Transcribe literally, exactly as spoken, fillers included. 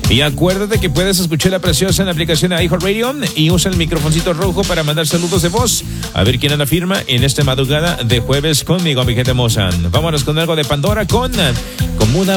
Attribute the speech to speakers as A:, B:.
A: Y acuérdate que puedes escuchar La Preciosa en la aplicación de iHeartRadio y usa el microfoncito rojo para mandar saludos de voz. A ver quién anda firma en esta madrugada de jueves conmigo, mi gente hermosa. Vámonos con algo de Pandora con, con Muda.